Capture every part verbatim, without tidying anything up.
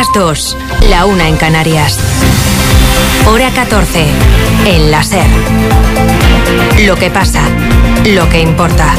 las dos, la una en Canarias. Hora catorce, en la SER. Lo que pasa, lo que importa.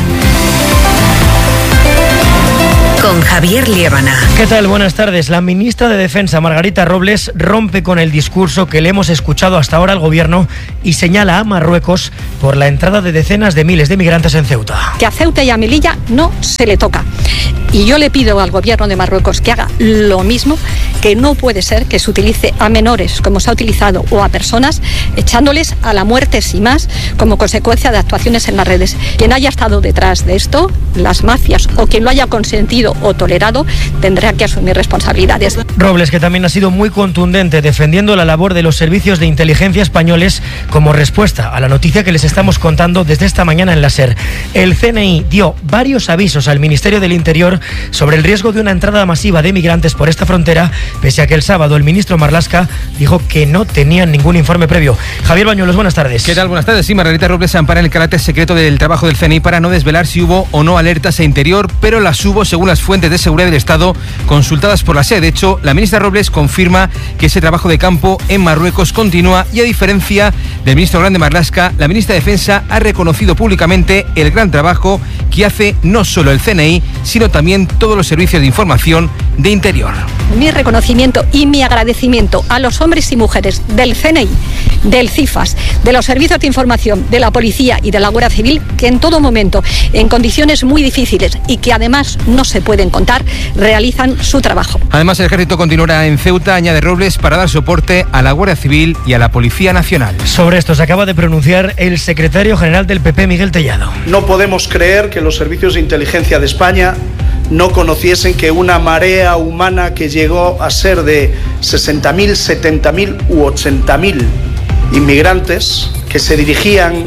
Con Javier Liébana. ¿Qué tal? Buenas tardes. La ministra de Defensa, Margarita Robles, rompe con el discurso que le hemos escuchado hasta ahora al gobierno y señala a Marruecos por la entrada de decenas de miles de migrantes en Ceuta. Que a Ceuta y a Melilla no se le toca. Y yo le pido al gobierno de Marruecos que haga lo mismo, que no puede ser que se utilice a menores como se ha utilizado o a personas echándoles a la muerte sin más como consecuencia de actuaciones en las redes. Quien haya estado detrás de esto, las mafias o quien lo haya consentido o tolerado, tendrá que asumir responsabilidades. Robles, que también ha sido muy contundente defendiendo la labor de los servicios de inteligencia españoles como respuesta a la noticia que les estamos contando desde esta mañana en la SER. El C N I dio varios avisos al Ministerio del Interior sobre el riesgo de una entrada masiva de migrantes por esta frontera, pese a que el sábado el ministro Marlaska dijo que no tenían ningún informe previo. Javier Bañuelos, buenas tardes. ¿Qué tal? Buenas tardes. Sí, Margarita Robles ampara el carácter secreto del trabajo del C N I para no desvelar si hubo o no alertas a Interior, pero las hubo según las fuentes de seguridad del Estado consultadas por la SER. De hecho, la ministra Robles confirma que ese trabajo de campo en Marruecos continúa y, a diferencia del ministro Grande Marlaska, la ministra de Defensa ha reconocido públicamente el gran trabajo que hace no solo el C N I, sino también todos los servicios de información de Interior. Mi reconocimiento y mi agradecimiento a los hombres y mujeres del C N I, del CIFAS, de los servicios de información, de la policía y de la Guardia Civil, que en todo momento, en condiciones muy difíciles y que además no se pueden contar, realizan su trabajo. Además, el ejército continuará en Ceuta, añade Robles, para dar soporte a la Guardia Civil y a la Policía Nacional. Sobre esto se acaba de pronunciar el secretario general del P P, Miguel Tellado. No podemos creer que los servicios de inteligencia de España no conociesen que una marea humana que llegó a ser de sesenta mil, setenta mil u ochenta mil inmigrantes que se dirigían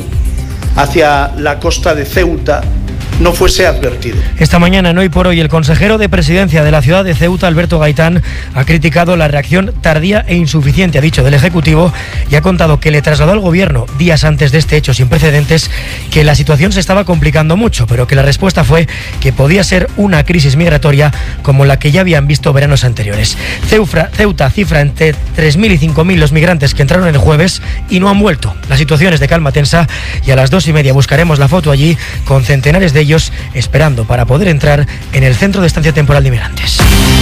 hacia la costa de Ceuta no fuese advertido. Esta mañana, en Hoy por Hoy, el consejero de Presidencia de la ciudad de Ceuta, Alberto Gaitán, ha criticado la reacción tardía e insuficiente, ha dicho, del Ejecutivo, y ha contado que le trasladó al Gobierno, días antes de este hecho sin precedentes, que la situación se estaba complicando mucho, pero que la respuesta fue que podía ser una crisis migratoria como la que ya habían visto veranos anteriores. Ceufra, Ceuta cifra entre tres mil y cinco mil los migrantes que entraron el jueves y no han vuelto. La situación es de calma tensa y a las dos y media buscaremos la foto allí con centenares de ellos esperando para poder entrar en el centro de estancia temporal de inmigrantes.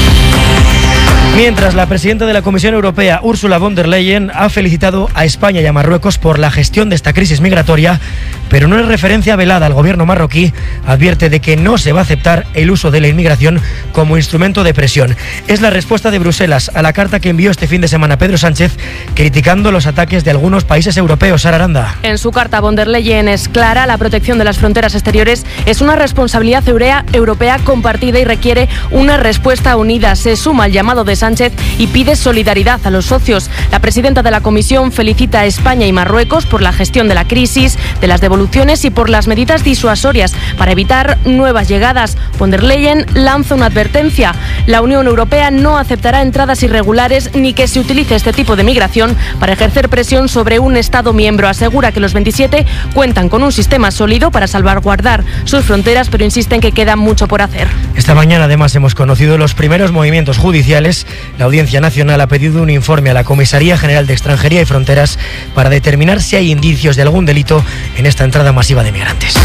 Mientras, la presidenta de la Comisión Europea, Ursula von der Leyen, ha felicitado a España y a Marruecos por la gestión de esta crisis migratoria, pero en una referencia velada al gobierno marroquí, advierte de que no se va a aceptar el uso de la inmigración como instrumento de presión. Es la respuesta de Bruselas a la carta que envió este fin de semana Pedro Sánchez, criticando los ataques de algunos países europeos. Sara Aranda. En su carta, von der Leyen es clara: la protección de las fronteras exteriores es una responsabilidad europea compartida y requiere una respuesta unida. Se suma al llamado de Sánchez y pide solidaridad a los socios. La presidenta de la Comisión felicita a España y Marruecos por la gestión de la crisis, de las devoluciones y por las medidas disuasorias para evitar nuevas llegadas. Von der Leyen lanza una advertencia: la Unión Europea no aceptará entradas irregulares ni que se utilice este tipo de migración para ejercer presión sobre un Estado miembro. Asegura que los veintisiete cuentan con un sistema sólido para salvaguardar sus fronteras, pero insiste en que queda mucho por hacer. Esta mañana, además, hemos conocido los primeros movimientos judiciales. La Audiencia Nacional ha pedido un informe a la Comisaría General de Extranjería y Fronteras para determinar si hay indicios de algún delito en esta entrada masiva de migrantes.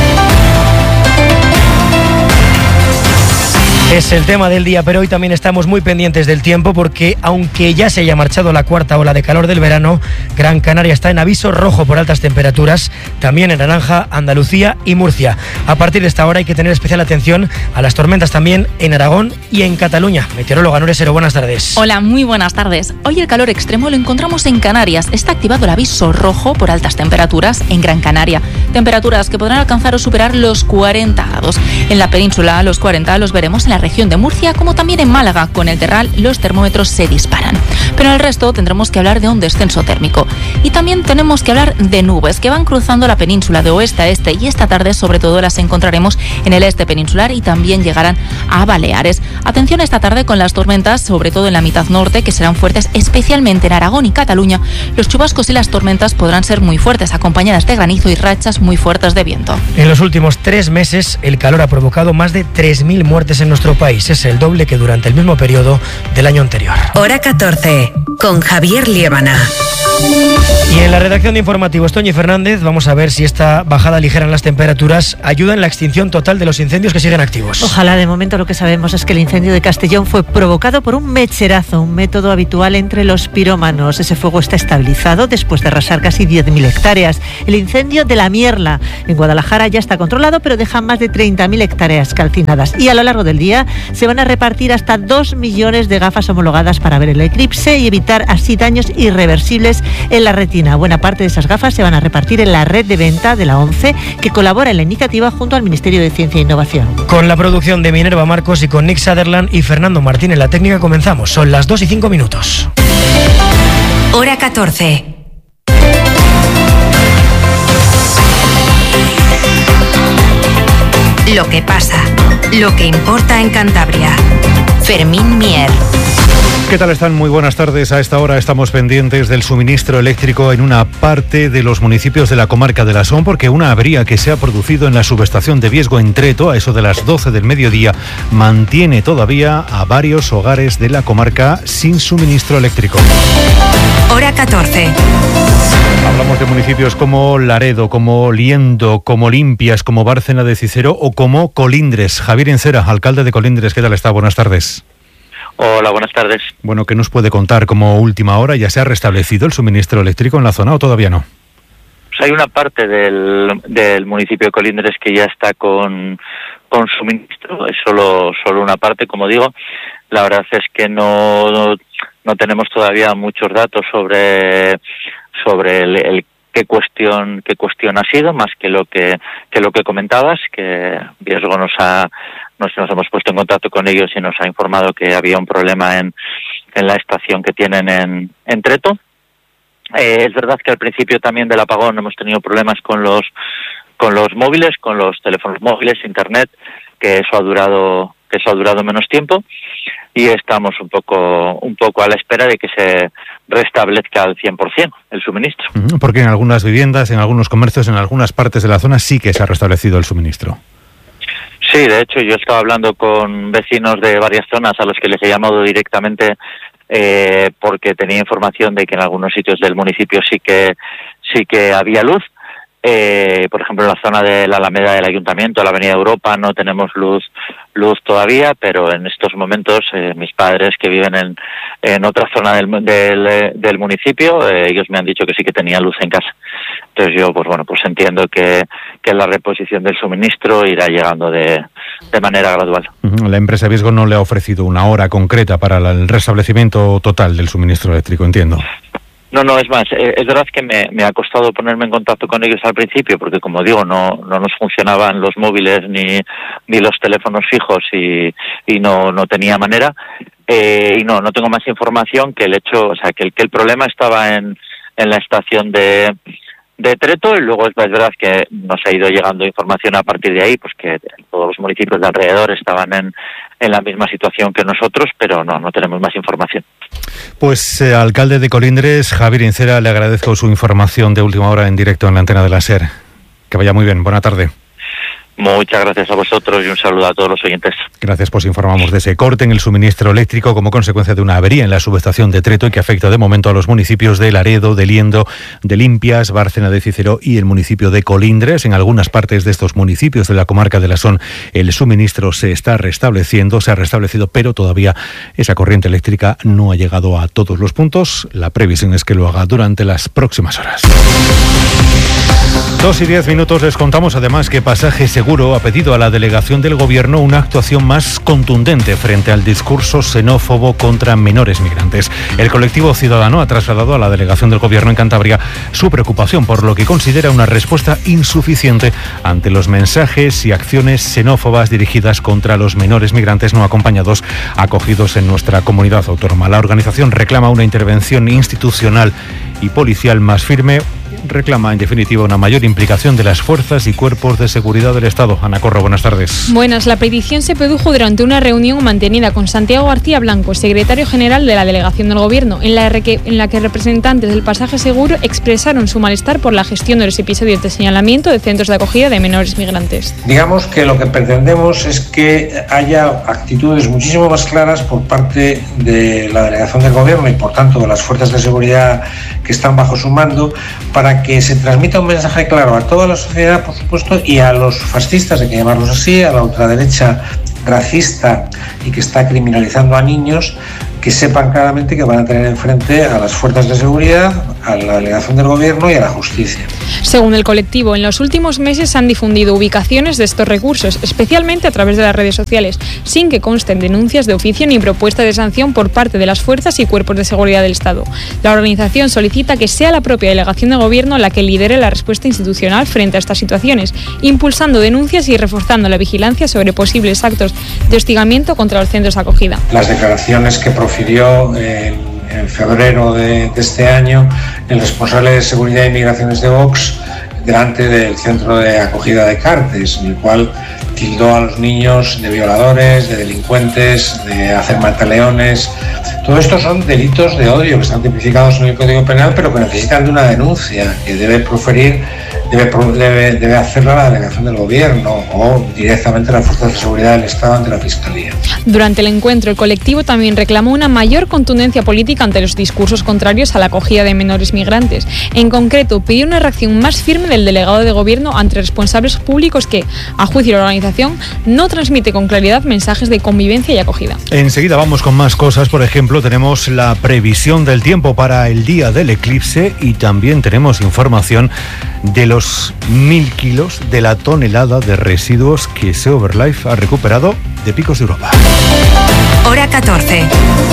Es el tema del día, pero hoy también estamos muy pendientes del tiempo porque, aunque ya se haya marchado la cuarta ola de calor del verano, Gran Canaria está en aviso rojo por altas temperaturas, también en naranja Andalucía y Murcia. A partir de esta hora hay que tener especial atención a las tormentas también en Aragón y en Cataluña. Meteoróloga Nuria Sero, buenas tardes. Hola, muy buenas tardes. Hoy el calor extremo lo encontramos en Canarias. Está activado el aviso rojo por altas temperaturas en Gran Canaria. Temperaturas que podrán alcanzar o superar los cuarenta grados. En la península, los cuarenta los veremos en la región de Murcia, como también en Málaga. Con el Terral los termómetros se disparan, pero en el resto tendremos que hablar de un descenso térmico y también tenemos que hablar de nubes que van cruzando la península de oeste a este, y esta tarde sobre todo las encontraremos en el este peninsular y también llegarán a Baleares. Atención esta tarde con las tormentas, sobre todo en la mitad norte, que serán fuertes especialmente en Aragón y Cataluña. Los chubascos y las tormentas podrán ser muy fuertes, acompañadas de granizo y rachas muy fuertes de viento. En los últimos tres meses el calor ha provocado más de tres mil muertes en nuestro nuestro país. Es el doble que durante el mismo periodo del año anterior. Hora catorce, con Javier Liébana. Y en la redacción de Informativos, Toñi Fernández, vamos a ver si esta bajada ligera en las temperaturas ayuda en la extinción total de los incendios que siguen activos. Ojalá. De momento lo que sabemos es que el incendio de Castellón fue provocado por un mecherazo, un método habitual entre los pirómanos. Ese fuego está estabilizado después de arrasar casi diez mil hectáreas. El incendio de La Mierla en Guadalajara ya está controlado, pero deja más de treinta mil hectáreas calcinadas. Y a lo largo del día se van a repartir hasta dos millones de gafas homologadas para ver el eclipse y evitar así daños irreversibles en la retina. Buena parte de esas gafas se van a repartir en la red de venta de la ONCE, que colabora en la iniciativa junto al Ministerio de Ciencia e Innovación. Con la producción de Minerva Marcos y con Nick Sutherland y Fernando Martín en la técnica comenzamos. Son las dos y cinco minutos. Hora catorce. Lo que pasa, lo que importa en Cantabria. Fermín Mier. ¿Qué tal están? Muy buenas tardes. A esta hora estamos pendientes del suministro eléctrico en una parte de los municipios de la comarca de la Son, porque una avería que se ha producido en la subestación de Viesgo en Treto, a eso de las doce del mediodía, mantiene todavía a varios hogares de la comarca sin suministro eléctrico. Hora catorce. Hablamos de municipios como Laredo, como Liendo, como Limpias, como Bárcena de Cicero o como Colindres. Javier Encera, alcalde de Colindres, ¿qué tal está? Buenas tardes. Hola, buenas tardes. Bueno, ¿qué nos puede contar como última hora? ¿Ya se ha restablecido el suministro eléctrico en la zona o todavía no? Pues hay una parte del, del municipio de Colindres que ya está con, con suministro, es solo, solo una parte, como digo. La verdad es que no, no tenemos todavía muchos datos sobre, sobre el, el qué cuestión, qué cuestión ha sido, más que lo que, que lo que comentabas, que Viesgo nos ha Nos, nos hemos puesto en contacto con ellos y nos ha informado que había un problema en, en la estación que tienen en, en Treto. Eh, es verdad que al principio también del apagón hemos tenido problemas con los con los móviles, con los teléfonos móviles, internet, que eso ha durado que eso ha durado menos tiempo y estamos un poco un poco a la espera de que se restablezca al cien por ciento el suministro. Porque en algunas viviendas, en algunos comercios, en algunas partes de la zona sí que se ha restablecido el suministro. Sí, de hecho yo estaba hablando con vecinos de varias zonas a los que les he llamado directamente eh, porque tenía información de que en algunos sitios del municipio sí que sí que había luz. Eh, por ejemplo, en la zona de la Alameda del Ayuntamiento, la Avenida Europa, no tenemos luz luz todavía, pero en estos momentos eh, mis padres que viven en, en otra zona del, del, del municipio, eh, ellos me han dicho que sí que tenía luz en casa. Entonces yo, pues bueno, pues entiendo que, que la reposición del suministro irá llegando de, de manera gradual. La empresa Viesgo no le ha ofrecido una hora concreta para el restablecimiento total del suministro eléctrico, entiendo. No, no, es más, eh, es verdad que me, me ha costado ponerme en contacto con ellos al principio, porque como digo, no, no nos funcionaban los móviles ni, ni los teléfonos fijos y, y no, no tenía manera. Eh, y no, no tengo más información que el hecho, o sea, que el, que el problema estaba en, en la estación de, de Treto, y luego es verdad que nos ha ido llegando información a partir de ahí, pues que todos los municipios de alrededor estaban en, en la misma situación que nosotros, pero no, no tenemos más información. Pues eh, alcalde de Colindres, Javier Encera, le agradezco su información de última hora en directo en la antena de la SER. Que vaya muy bien, buena tarde. Muchas gracias a vosotros y un saludo a todos los oyentes. Gracias, pues informamos de ese corte en el suministro eléctrico como consecuencia de una avería en la subestación de Treto y que afecta de momento a los municipios de Laredo, de Liendo, de Limpias, Bárcena de Cicero y el municipio de Colindres. En algunas partes de estos municipios de la comarca de la Son el suministro se está restableciendo, se ha restablecido, pero todavía esa corriente eléctrica no ha llegado a todos los puntos. La previsión es que lo haga durante las próximas horas. Dos y diez minutos. Les contamos además que Pasaje Seguro ha pedido a la delegación del Gobierno una actuación más contundente frente al discurso xenófobo contra menores migrantes. El colectivo ciudadano ha trasladado a la delegación del Gobierno en Cantabria su preocupación por lo que considera una respuesta insuficiente ante los mensajes y acciones xenófobas dirigidas contra los menores migrantes no acompañados acogidos en nuestra comunidad autónoma. La organización reclama una intervención institucional y policial más firme, reclama en definitiva una mayor implicación de las fuerzas y cuerpos de seguridad del Estado. Ana Corro, buenas tardes. Buenas, la petición se produjo durante una reunión mantenida con Santiago García Blanco, secretario general de la delegación del Gobierno, en la, que, en la que representantes del pasaje seguro expresaron su malestar por la gestión de los episodios de señalamiento de centros de acogida de menores migrantes. Digamos que lo que pretendemos es que haya actitudes muchísimo más claras por parte de la delegación del Gobierno y por tanto de las fuerzas de seguridad que están bajo su mando, para que se transmita un mensaje claro a toda la sociedad, por supuesto, y a los fascistas, hay que llamarlos así, a la ultraderecha racista y que está criminalizando a niños, que sepan claramente que van a tener enfrente a las fuerzas de seguridad, a la delegación del Gobierno y a la justicia. Según el colectivo, en los últimos meses se han difundido ubicaciones de estos recursos, especialmente a través de las redes sociales, sin que consten denuncias de oficio ni propuesta de sanción por parte de las fuerzas y cuerpos de seguridad del Estado. La organización solicita que sea la propia delegación de Gobierno la que lidere la respuesta institucional frente a estas situaciones, impulsando denuncias y reforzando la vigilancia sobre posibles actos de hostigamiento contra los centros de acogida. Las declaraciones que profirió en, en febrero de, de este año el responsable de Seguridad y Migraciones de Vox delante del centro de acogida de Cartes, en el cual tildó a los niños de violadores, de delincuentes, de hacer mataleones. Todo esto son delitos de odio que están tipificados en el Código Penal, pero que necesitan de una denuncia que debe proferir, debe, debe, debe hacerla la delegación del Gobierno o directamente las fuerzas de seguridad del Estado ante la Fiscalía. Durante el encuentro, el colectivo también reclamó una mayor contundencia política ante los discursos contrarios a la acogida de menores migrantes. En concreto, pidió una reacción más firme del delegado de Gobierno ante responsables públicos que, a juicio de la organización, no transmite con claridad mensajes de convivencia y acogida. Enseguida vamos con más cosas. Por ejemplo, tenemos la previsión del tiempo para el día del eclipse y también tenemos información de los mil kilos de la tonelada de residuos que Seoverlife ha recuperado de Picos de Europa. Hora catorce.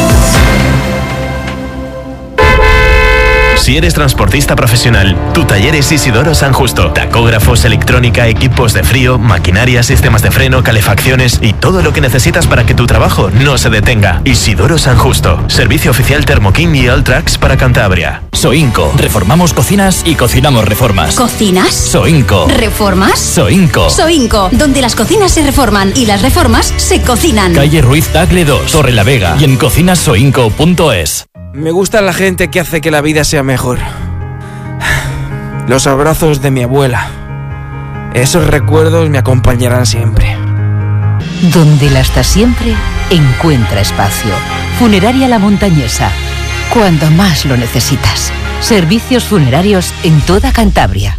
Si eres transportista profesional, tu taller es Isidoro San Justo. Tacógrafos, electrónica, equipos de frío, maquinaria, sistemas de freno, calefacciones y todo lo que necesitas para que tu trabajo no se detenga. Isidoro San Justo. Servicio oficial Thermokin y Alltrax para Cantabria. Soinco. Reformamos cocinas y cocinamos reformas. ¿Cocinas? Soinco. ¿Reformas? Soinco. Soinco, donde las cocinas se reforman y las reformas se cocinan. Calle Ruiz Tagle dos, Torre la Vega y en cocinas soinco punto es. Me gusta la gente que hace que la vida sea mejor. Los abrazos de mi abuela. Esos recuerdos me acompañarán siempre. Donde la hasta siempre encuentra espacio. Funeraria La Montañesa. Cuando más lo necesitas. Servicios funerarios en toda Cantabria.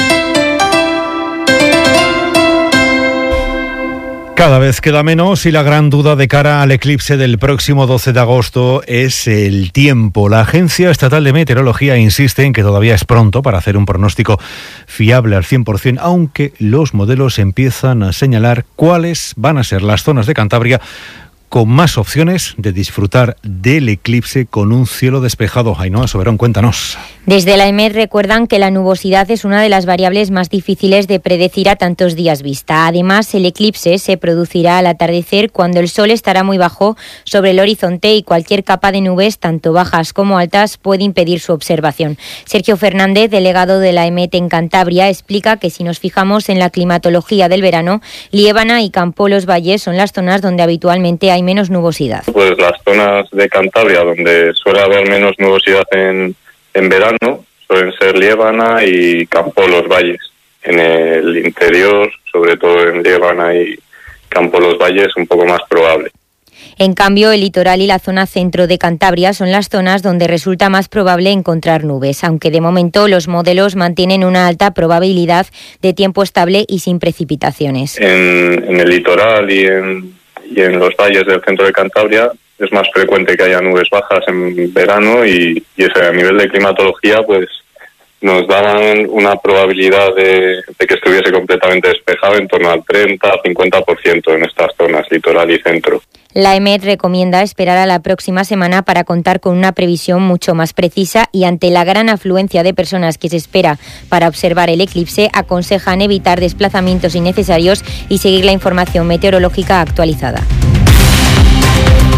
Cada vez queda menos y la gran duda de cara al eclipse del próximo doce de agosto es el tiempo. La Agencia Estatal de Meteorología insiste en que todavía es pronto para hacer un pronóstico fiable al cien por ciento, aunque los modelos empiezan a señalar cuáles van a ser las zonas de Cantabria con más opciones de disfrutar del eclipse con un cielo despejado. Ainhoa Soberón, cuéntanos. Desde la E M E T recuerdan que la nubosidad es una de las variables más difíciles de predecir a tantos días vista. Además, el eclipse se producirá al atardecer cuando el sol estará muy bajo sobre el horizonte y cualquier capa de nubes, tanto bajas como altas, puede impedir su observación. Sergio Fernández, delegado de la E M E T en Cantabria, explica que si nos fijamos en la climatología del verano, Liébana y Campolos Valles son las zonas donde habitualmente hay menos nubosidad. Pues las zonas de Cantabria donde suele haber menos nubosidad en, en verano suelen ser Liébana y Campolos Valles. En el interior, sobre todo en Liébana y Campolos Valles, es un poco más probable. En cambio, el litoral y la zona centro de Cantabria son las zonas donde resulta más probable encontrar nubes, aunque de momento los modelos mantienen una alta probabilidad de tiempo estable y sin precipitaciones. En, en el litoral y en y en los valles del centro de Cantabria es más frecuente que haya nubes bajas en verano y, y ese, a nivel de climatología pues nos daban una probabilidad de, de que estuviese completamente despejado en torno al treinta a cincuenta por ciento en estas zonas, litoral y centro. La E M E T recomienda esperar a la próxima semana para contar con una previsión mucho más precisa y ante la gran afluencia de personas que se espera para observar el eclipse, aconsejan evitar desplazamientos innecesarios y seguir la información meteorológica actualizada.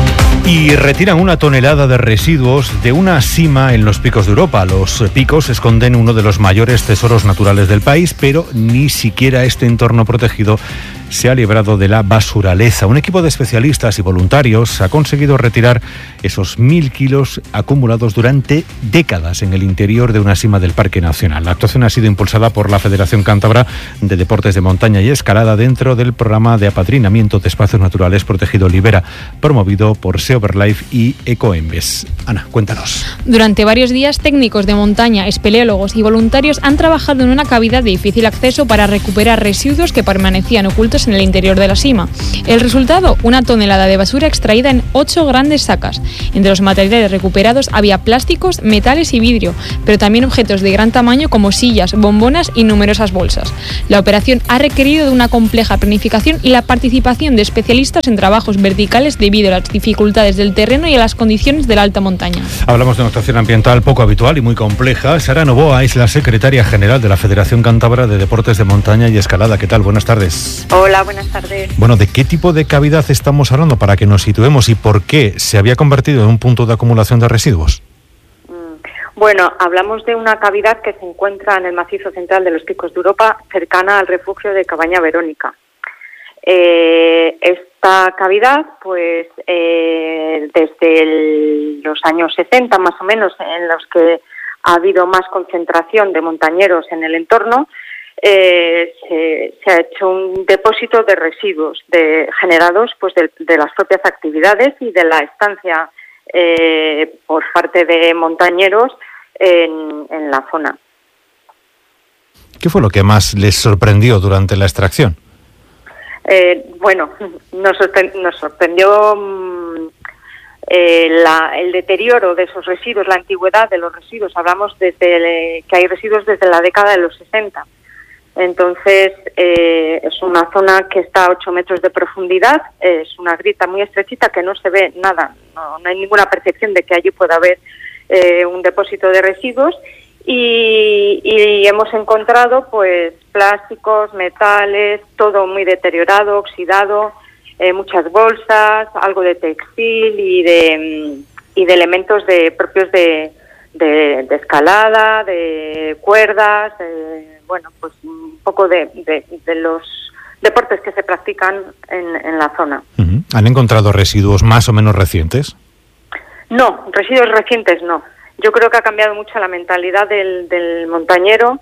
Y retiran una tonelada de residuos de una sima en los Picos de Europa. Los picos esconden uno de los mayores tesoros naturales del país, pero ni siquiera este entorno protegido se ha librado de la basuraleza. Un equipo de especialistas y voluntarios ha conseguido retirar esos mil kilos acumulados durante décadas en el interior de una sima del Parque Nacional. La actuación ha sido impulsada por la Federación Cántabra de Deportes de Montaña y Escalada dentro del programa de apadrinamiento de espacios naturales protegido Libera, promovido por Seoverlife y Ecoembes. Ana, cuéntanos. Durante varios días, técnicos de montaña, espeleólogos y voluntarios han trabajado en una cavidad de difícil acceso para recuperar residuos que permanecían ocultos en el interior de la sima. El resultado, una tonelada de basura extraída en ocho grandes sacas. Entre los materiales recuperados había plásticos, metales y vidrio, pero también objetos de gran tamaño como sillas, bombonas y numerosas bolsas. La operación ha requerido de una compleja planificación y la participación de especialistas en trabajos verticales debido a las dificultades del terreno y a las condiciones de la alta montaña. Hablamos de una actuación ambiental poco habitual y muy compleja. Sara Novoa es la secretaria general de la Federación Cántabra de Deportes de Montaña y Escalada. ¿Qué tal? Buenas tardes. Hola, buenas tardes. Bueno, ¿de qué tipo de cavidad estamos hablando para que nos situemos y por qué se había convertido en un punto de acumulación de residuos? Bueno, hablamos de una cavidad que se encuentra en el macizo central de los Picos de Europa, cercana al refugio de Cabaña Verónica. Eh, esta cavidad, pues eh, desde el, los años sesenta más o menos, en los que ha habido más concentración de montañeros en el entorno, eh, se, se ha hecho un depósito de residuos de, generados pues de, de las propias actividades y de la estancia eh, por parte de montañeros en, en la zona. ¿Qué fue lo que más les sorprendió durante la extracción? Eh, bueno, nos, sorpre- nos sorprendió mmm, eh, la, el deterioro de esos residuos, la antigüedad de los residuos. Hablamos desde el, que hay residuos desde la década de los sesenta. Entonces, eh, es una zona que está a ocho metros de profundidad, es una grieta muy estrechita que no se ve nada, no, no hay ninguna percepción de que allí pueda haber eh, un depósito de residuos. Y, y hemos encontrado pues plásticos, metales, todo muy deteriorado, oxidado, eh, muchas bolsas, algo de textil y de y de elementos de propios de, de, de escalada, de cuerdas, eh, bueno, pues un poco de, de, de los deportes que se practican en, en la zona. Uh-huh. ¿Han encontrado residuos más o menos recientes? No, residuos recientes no. Yo creo que ha cambiado mucho la mentalidad del, del montañero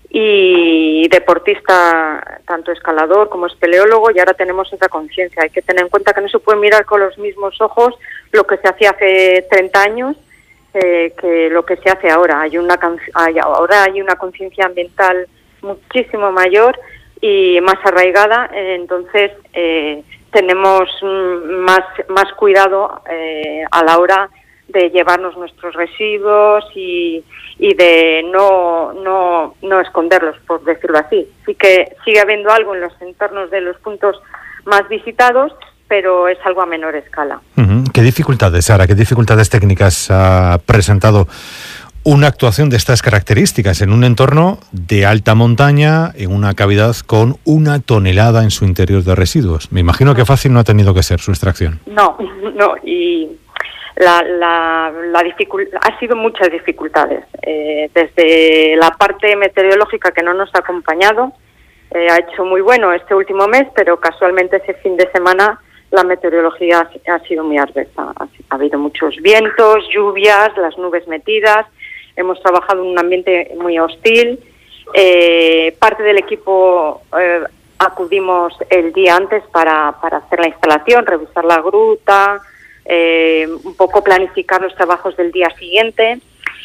y deportista, tanto escalador como espeleólogo, y ahora tenemos esa conciencia. Hay que tener en cuenta que no se puede mirar con los mismos ojos lo que se hacía hace treinta años eh, que lo que se hace ahora. Hay una hay, ahora hay una conciencia ambiental muchísimo mayor y más arraigada, eh, entonces eh, tenemos más, más cuidado eh, a la hora de llevarnos nuestros residuos y, y de no, no, no esconderlos, por decirlo así. Sí que sigue habiendo algo en los entornos de los puntos más visitados, pero es algo a menor escala. Uh-huh. ¿Qué dificultades, Sara, qué dificultades técnicas ha presentado una actuación de estas características en un entorno de alta montaña, en una cavidad con una tonelada en su interior de residuos? Me imagino que fácil no ha tenido que ser su extracción. No, no, y La, la, la dificult- ha sido muchas dificultades, eh, desde la parte meteorológica que no nos ha acompañado, eh, ha hecho muy bueno este último mes, pero casualmente ese fin de semana la meteorología ha, ha sido muy adversa. Ha, ha habido muchos vientos, lluvias, las nubes metidas, hemos trabajado en un ambiente muy hostil, eh, parte del equipo eh, acudimos el día antes para, para hacer la instalación, revisar la gruta, Eh, un poco planificar los trabajos del día siguiente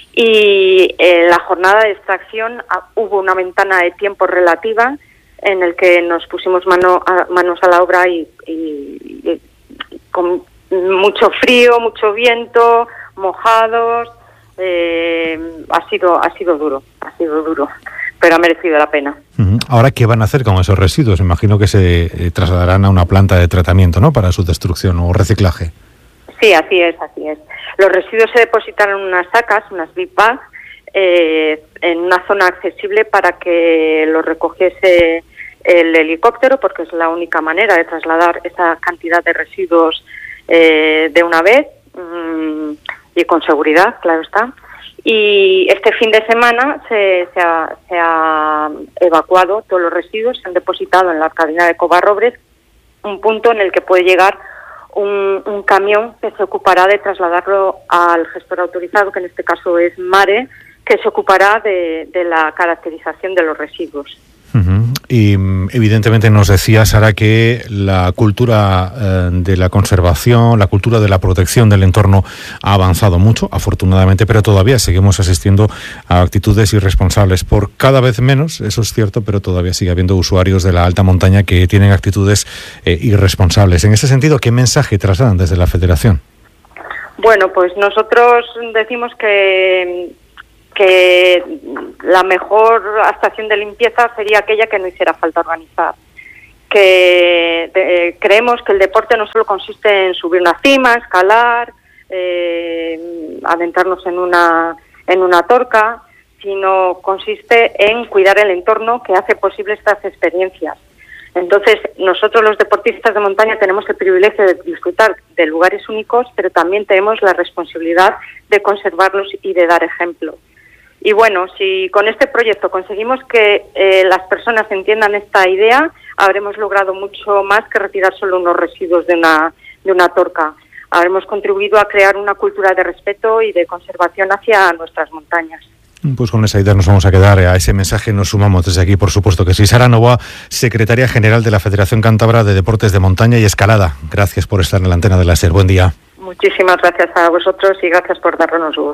y eh, la jornada de extracción a, hubo una ventana de tiempo relativa en el que nos pusimos mano a, manos a la obra y, y, y con mucho frío, mucho viento, mojados, eh, ha sido ha sido duro, ha sido duro, pero ha merecido la pena. Uh-huh. Ahora, ¿qué van a hacer con esos residuos? Imagino que se eh, trasladarán a una planta de tratamiento, ¿no?, para su destrucción o reciclaje. Sí, así es, así es. Los residuos se depositaron en unas sacas, unas big bags, eh, en una zona accesible para que los recogiese el helicóptero, porque es la única manera de trasladar esa cantidad de residuos eh, de una vez mmm, y con seguridad, claro está. Y este fin de semana se, se, ha, se ha evacuado todos los residuos, se han depositado en la cadena de Covarrobles, un punto en el que puede llegar un, un camión que se ocupará de trasladarlo al gestor autorizado, que en este caso es Mare, que se ocupará de, de la caracterización de los residuos. Uh-huh. Y evidentemente nos decía, Sara, que la cultura eh, de la conservación, la cultura de la protección del entorno ha avanzado mucho, afortunadamente, pero todavía seguimos asistiendo a actitudes irresponsables por cada vez menos, eso es cierto, pero todavía sigue habiendo usuarios de la alta montaña que tienen actitudes eh, irresponsables. En ese sentido, ¿qué mensaje trasladan desde la Federación? Bueno, pues nosotros decimos que que la mejor estación de limpieza sería aquella que no hiciera falta organizar. Que de, creemos que el deporte no solo consiste en subir una cima, escalar, eh, adentrarnos en una, en una torca, sino consiste en cuidar el entorno que hace posible estas experiencias. Entonces, nosotros los deportistas de montaña tenemos el privilegio de disfrutar de lugares únicos, pero también tenemos la responsabilidad de conservarlos y de dar ejemplo. Y bueno, si con este proyecto conseguimos que eh, las personas entiendan esta idea, habremos logrado mucho más que retirar solo unos residuos de una, de una torca. Habremos contribuido a crear una cultura de respeto y de conservación hacia nuestras montañas. Pues con esa idea nos vamos a quedar, a ese mensaje nos sumamos desde aquí, por supuesto que sí. Sara Novoa, secretaria general de la Federación Cántabra de Deportes de Montaña y Escalada. Gracias por estar en la antena de la SER. Buen día. Muchísimas gracias a vosotros y gracias por darnos voz.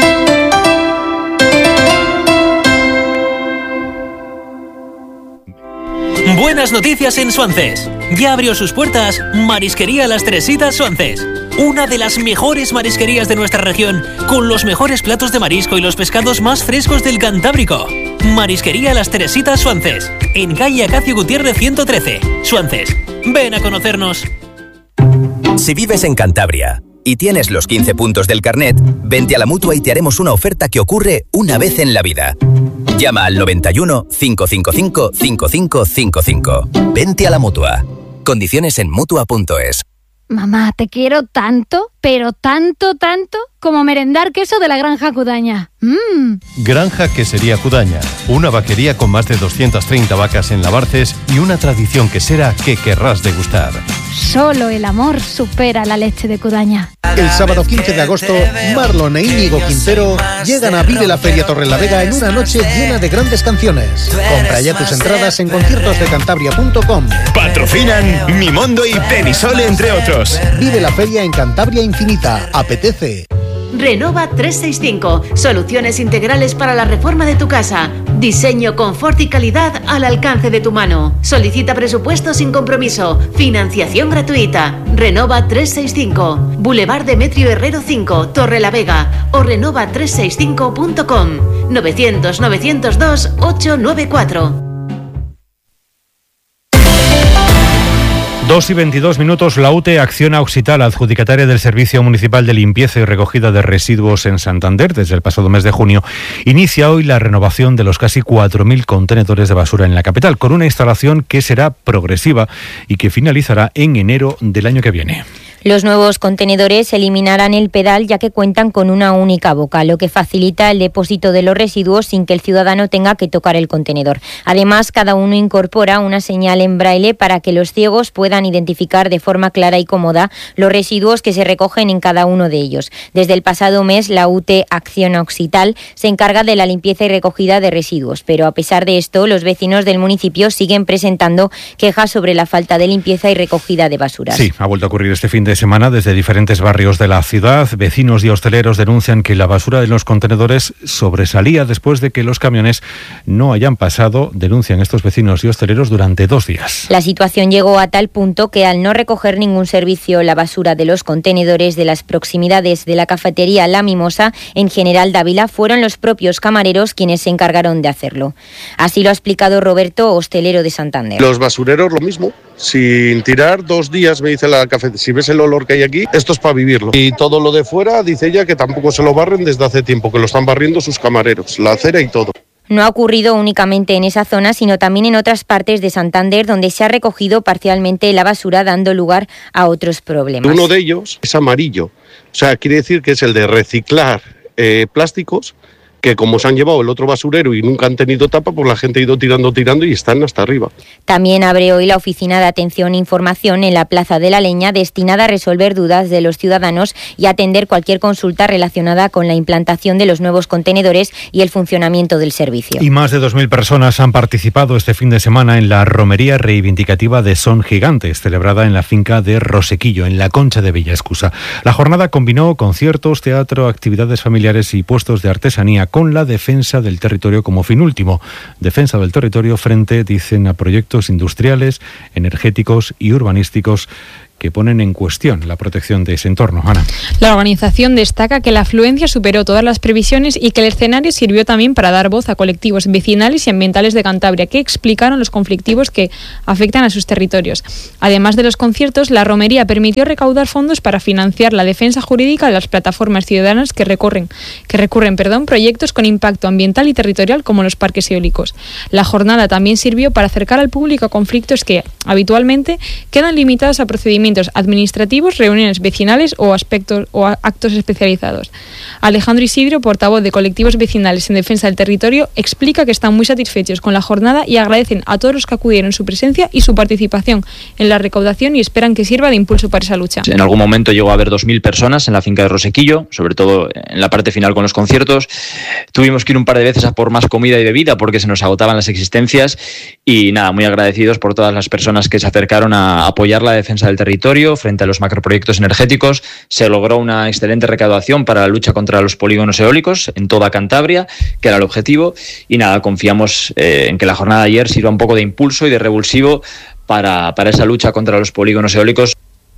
Buenas noticias en Suances. Ya abrió sus puertas Marisquería Las Teresitas Suances. Una de las mejores marisquerías de nuestra región, con los mejores platos de marisco y los pescados más frescos del Cantábrico. Marisquería Las Teresitas Suances, en calle Acacio Gutiérrez ciento trece, Suances. Ven a conocernos. Si vives en Cantabria y tienes los quince puntos del carnet, vente a la Mutua y te haremos una oferta que ocurre una vez en la vida. Llama al noventa y uno, cinco cinco cinco, cinco cinco cinco cinco. Vente a la Mutua. Condiciones en Mutua punto es. Mamá, te quiero tanto, pero tanto, tanto, como merendar queso de la Granja Cudaña. ¡Mmm! Granja Quesería Cudaña, una vaquería con más de doscientas treinta vacas en Labarces y una tradición quesera que querrás degustar. Solo el amor supera la leche de Cudaña. El sábado quince de agosto, Marlon e Íñigo Quintero llegan a Vive la Feria Torrelavega en una noche llena de grandes canciones. Compra ya tus entradas en conciertos de cantabria punto com. Patrocinan Mimondo y Penisol, entre otros. Vive la feria en Cantabria Infinita. Apetece. Renova trescientos sesenta y cinco. Soluciones integrales para la reforma de tu casa. Diseño, confort y calidad al alcance de tu mano. Solicita presupuesto sin compromiso. Financiación gratuita. Renova trescientos sesenta y cinco. Boulevard Demetrio Herrero cinco, Torrelavega. O renova trescientos sesenta y cinco punto com. novecientos, novecientos dos, ochocientos noventa y cuatro. dos y veintidós minutos, la U T E Acciona Occital, adjudicataria del Servicio Municipal de Limpieza y Recogida de Residuos en Santander desde el pasado mes de junio, inicia hoy la renovación de los casi cuatro mil contenedores de basura en la capital, con una instalación que será progresiva y que finalizará en enero del año que viene. Los nuevos contenedores eliminarán el pedal ya que cuentan con una única boca, lo que facilita el depósito de los residuos sin que el ciudadano tenga que tocar el contenedor. Además, cada uno incorpora una señal en braille para que los ciegos puedan identificar de forma clara y cómoda los residuos que se recogen en cada uno de ellos. Desde el pasado mes, la U T E Acciona Occital se encarga de la limpieza y recogida de residuos, pero a pesar de esto, los vecinos del municipio siguen presentando quejas sobre la falta de limpieza y recogida de basuras. Sí, ha vuelto a ocurrir este fin de semana desde diferentes barrios de la ciudad. Vecinos y hosteleros denuncian que la basura en los contenedores sobresalía después de que los camiones no hayan pasado, denuncian estos vecinos y hosteleros, durante dos días. La situación llegó a tal punto que al no recoger ningún servicio la basura de los contenedores de las proximidades de la cafetería La Mimosa en General Dávila, fueron los propios camareros quienes se encargaron de hacerlo. Así lo ha explicado Roberto, hostelero de Santander. Los basureros lo mismo, sin tirar dos días, me dice la cafetería, si ves el olor que hay aquí, esto es para vivirlo. Y todo lo de fuera, dice ella que tampoco se lo barren desde hace tiempo, que lo están barriendo sus camareros, la acera y todo. No ha ocurrido únicamente en esa zona, sino también en otras partes de Santander, donde se ha recogido parcialmente la basura, dando lugar a otros problemas. Uno de ellos es amarillo, o sea, quiere decir que es el de reciclar eh, plásticos, que como se han llevado el otro basurero y nunca han tenido tapa, pues la gente ha ido tirando, tirando y están hasta arriba. También abre hoy la oficina de atención e información en la Plaza de la Leña, destinada a resolver dudas de los ciudadanos y atender cualquier consulta relacionada con la implantación de los nuevos contenedores y el funcionamiento del servicio. Y más de dos mil personas han participado este fin de semana en la romería reivindicativa de Son Gigantes, celebrada en la finca de Rosequillo, en la Concha de Villaescusa. La jornada combinó conciertos, teatro, actividades familiares y puestos de artesanía, con la defensa del territorio como fin último. Defensa del territorio frente, dicen, a proyectos industriales, energéticos y urbanísticos que ponen en cuestión la protección de ese entorno. Ana. La organización destaca que la afluencia superó todas las previsiones y que el escenario sirvió también para dar voz a colectivos vecinales y ambientales de Cantabria que explicaron los conflictivos que afectan a sus territorios. Además de los conciertos, la romería permitió recaudar fondos para financiar la defensa jurídica de las plataformas ciudadanas que recorren, que recurren perdón, proyectos con impacto ambiental y territorial como los parques eólicos. La jornada también sirvió para acercar al público a conflictos que habitualmente quedan limitados a procedimientos administrativos, reuniones vecinales o aspectos o actos especializados. Alejandro Isidro, portavoz de colectivos vecinales en defensa del territorio, explica que están muy satisfechos con la jornada y agradecen a todos los que acudieron su presencia y su participación en la recaudación y esperan que sirva de impulso para esa lucha. En algún momento llegó a haber dos mil personas en la finca de Rosequillo, sobre todo en la parte final con los conciertos. Tuvimos que ir un par de veces a por más comida y bebida porque se nos agotaban las existencias y nada, muy agradecidos por todas las personas que se acercaron a apoyar la defensa del territorio frente a los macroproyectos energéticos. Se logró una excelente recaudación para la lucha contra los polígonos eólicos en toda Cantabria, que era el objetivo, y nada, confiamos eh, en que la jornada de ayer sirva un poco de impulso y de revulsivo para, para esa lucha contra los polígonos eólicos.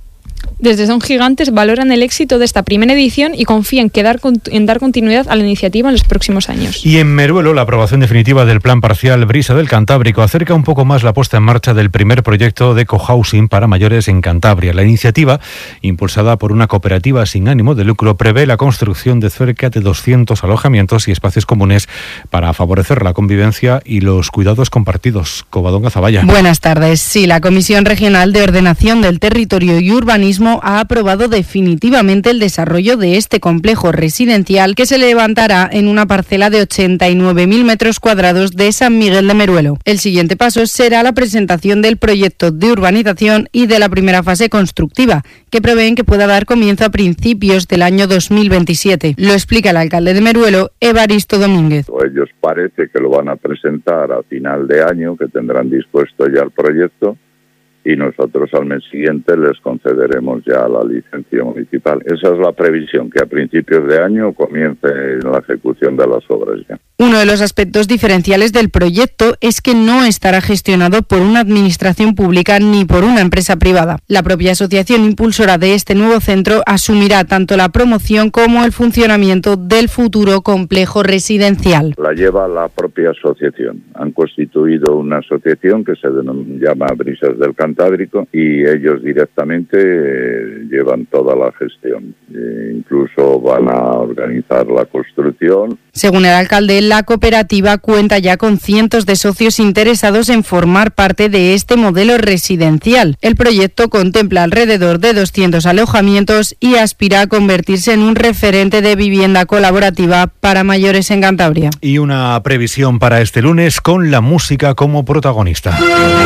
Desde Son Gigantes valoran el éxito de esta primera edición y confían que dar, en dar continuidad a la iniciativa en los próximos años. Y en Meruelo, la aprobación definitiva del plan parcial Brisa del Cantábrico acerca un poco más la puesta en marcha del primer proyecto de cohousing para mayores en Cantabria. La iniciativa, impulsada por una cooperativa sin ánimo de lucro, prevé la construcción de cerca de doscientos alojamientos y espacios comunes para favorecer la convivencia y los cuidados compartidos. Covadonga Zavalla. Buenas tardes. Sí, la Comisión Regional de Ordenación del Territorio y Urbanismo ha aprobado definitivamente el desarrollo de este complejo residencial que se levantará en una parcela de ochenta y nueve mil metros cuadrados de San Miguel de Meruelo. El siguiente paso será la presentación del proyecto de urbanización y de la primera fase constructiva, que prevén que pueda dar comienzo a principios del año dos mil veintisiete. Lo explica el alcalde de Meruelo, Evaristo Domínguez. Ellos parece que lo van a presentar a final de año, que tendrán dispuesto ya el proyecto, y nosotros al mes siguiente les concederemos ya la licencia municipal. Esa es la previsión, que a principios de año comience la ejecución de las obras ya. Uno de los aspectos diferenciales del proyecto es que no estará gestionado por una administración pública ni por una empresa privada. La propia asociación impulsora de este nuevo centro asumirá tanto la promoción como el funcionamiento del futuro complejo residencial. La lleva la propia asociación. Han constituido una asociación que se llama Brisas del Cantábrico y ellos directamente eh, llevan toda la gestión. E incluso van a organizar la construcción. Según el alcalde, la cooperativa cuenta ya con cientos de socios interesados en formar parte de este modelo residencial. El proyecto contempla alrededor de doscientos alojamientos y aspira a convertirse en un referente de vivienda colaborativa para mayores en Cantabria. Y una previsión para este lunes con la música como protagonista.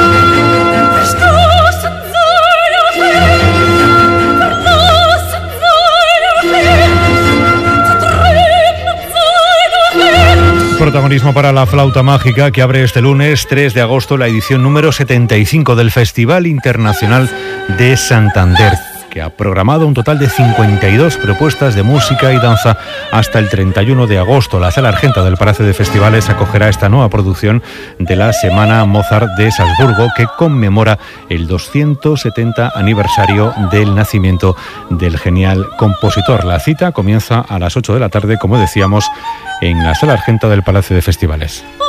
Protagonismo para la flauta mágica, que abre este lunes tres de agosto la edición número setenta y cinco del Festival Internacional de Santander, que ha programado un total de cincuenta y dos propuestas de música y danza hasta el treinta y uno de agosto. La Sala Argenta del Palacio de Festivales acogerá esta nueva producción de la Semana Mozart de Salzburgo, que conmemora el doscientos setenta aniversario del nacimiento del genial compositor. La cita comienza a las ocho de la tarde, como decíamos, en la Sala Argenta del Palacio de Festivales.